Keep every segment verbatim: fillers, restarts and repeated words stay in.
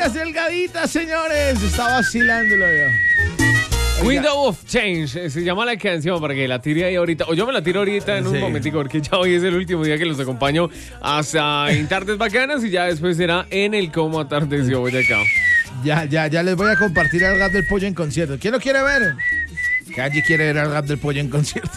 Alias Delgadita, señores. Está vacilándolo yo. Window of Change, se llama la canción para que la tire ahí ahorita. O yo me la tiro ahorita en un sí. momentico, porque ya hoy es el último día que los acompaño hasta en Tardes Bacanas y ya después será en el Cómo Atardeció Boyacá. Ya, ya, ya les voy a compartir el rap del pollo en concierto. ¿Quién lo quiere ver? Calle quiere ver el rap del pollo en concierto.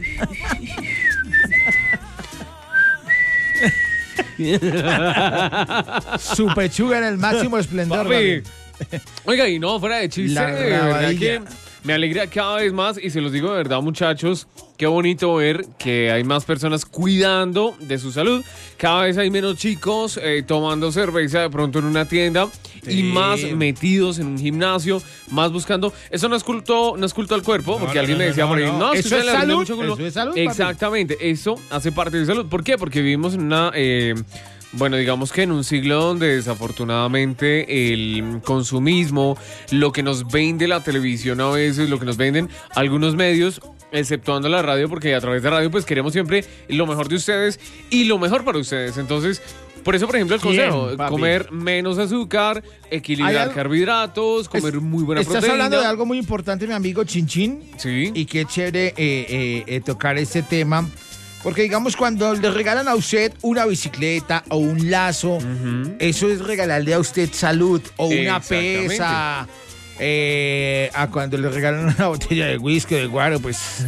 Su pechuga en el máximo esplendor. Papi. Oiga, y no, fuera de chiste, de verdad que me alegra cada vez más y se los digo de verdad, muchachos, qué bonito ver que hay más personas cuidando de su salud. Cada vez hay menos chicos eh, tomando cerveza de pronto en una tienda sí. y más metidos en un gimnasio, más buscando. Eso no es culto, no es culto al cuerpo, porque no, alguien no, me decía no, por ahí, no, no, eso es salud, mucho eso es salud. Exactamente, papi. Eso hace parte de salud. ¿Por qué? Porque vivimos en una... Eh, Bueno, digamos que en un siglo donde desafortunadamente el consumismo, lo que nos vende la televisión a veces, lo que nos venden algunos medios, exceptuando la radio, porque a través de radio pues queremos siempre lo mejor de ustedes y lo mejor para ustedes. Entonces, por eso, por ejemplo, el consejo, ¿Quién, comer menos azúcar, equilibrar carbohidratos, comer es, muy buena estás proteína. Estás hablando de algo muy importante, mi amigo Chinchín. Sí. Y qué chévere eh, eh, eh, tocar este tema. Porque digamos cuando le regalan a usted una bicicleta o un lazo, uh-huh. eso es regalarle a usted salud o una pesa. Eh, a cuando le regalan una botella de whisky o de guaro, pues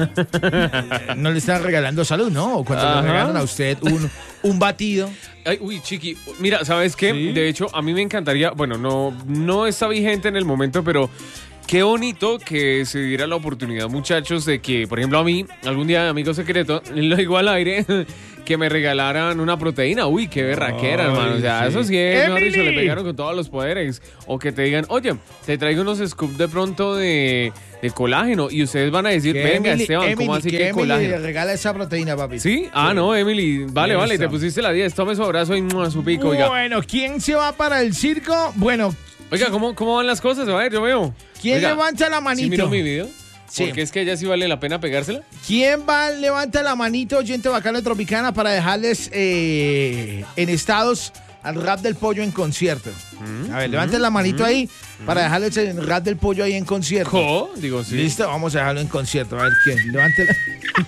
no le están regalando salud, ¿no? O cuando Ajá. le regalan a usted un, un batido. Ay, uy, chiqui, mira, ¿sabes qué? ¿Sí? De hecho, a mí me encantaría, bueno, no, no está vigente en el momento, pero... Qué bonito que se diera la oportunidad, muchachos, de que, por ejemplo, a mí, algún día, amigo secreto, lo digo al aire, que me regalaran una proteína. Uy, qué berraquera, Ay, hermano. O sea, sí. eso sí es, mejor dicho, le pegaron con todos los poderes. O que te digan, oye, te traigo unos scoops de pronto de, de colágeno. Y ustedes van a decir, venga, Emily, Esteban, Emily, ¿cómo así que, que colágeno? le regala esa proteína, papi. ¿Sí? Ah, sí. no, Emily. Vale, Eso. vale, te pusiste la diez. Tome su abrazo y ¡mua! Su pico, oiga. Bueno, ¿quién se va para el circo? Bueno... Oiga, ¿cómo, ¿cómo van las cosas? A ver, yo veo. ¿Quién Oiga, levanta la manito? ¿Sí miró mi video? Sí. Porque es que ella sí vale la pena pegársela. ¿Quién va, levanta la manito, oyente bacano de Tropicana, para dejarles eh, en estados al rap del pollo en concierto? Mm, a ver, mm, levanten la manito mm, ahí mm. para dejarles el rap del pollo ahí en concierto. ¿Cómo? Digo, sí. ¿Listo? Vamos a dejarlo en concierto. A ver, ¿quién? Levanten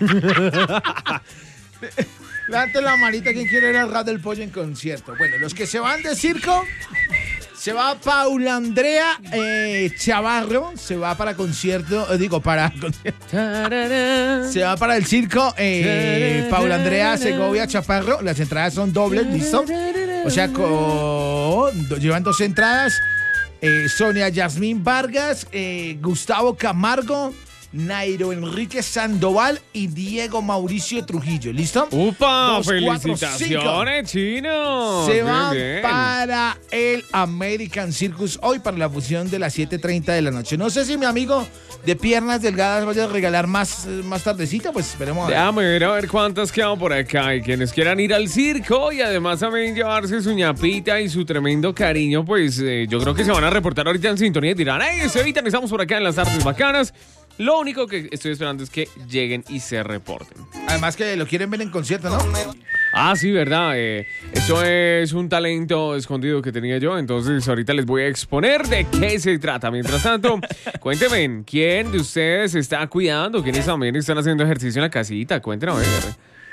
la... Levanten la manita, ¿quién quiere ir al rap del pollo en concierto? Bueno, los que se van de circo... Se va Paula Andrea eh, Chavarro, se va para concierto, eh, digo, para concierto. Se va para el circo eh, Paula Andrea Segovia Chaparro. Las entradas son dobles, ¿listo? O sea, con, llevan dos entradas. Eh, Sonia Yasmín Vargas, eh, Gustavo Camargo, Nairo Enrique Sandoval y Diego Mauricio Trujillo, ¿listo? ¡Upa! Dos, ¡felicitaciones, cuatro, Chino! Se bien, van bien. para el American Circus hoy para la función de las siete treinta de la noche. No sé si mi amigo de piernas delgadas vaya a regalar más, más tardecita, pues esperemos a ver. Déjame ver a ver cuántas quedan por acá y quienes quieran ir al circo y además también llevarse su ñapita y su tremendo cariño, pues eh, yo creo que se van a reportar ahorita en sintonía y dirán, ¡ay, se evitan! Estamos por acá en las Tardes Bacanas. Lo único que estoy esperando es que lleguen y se reporten. Además que lo quieren ver en concierto, ¿no? Ah, sí, verdad. Eh, eso es un talento escondido que tenía yo. Entonces ahorita les voy a exponer de qué se trata. Mientras tanto, cuéntenme, ¿quién de ustedes se está cuidando? ¿Quiénes también están haciendo ejercicio en la casita? Cuéntenme, a ver.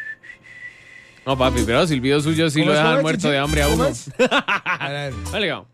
No, papi, pero si el video suyo sí lo deja muerto de hambre a uno. A ver. Vale,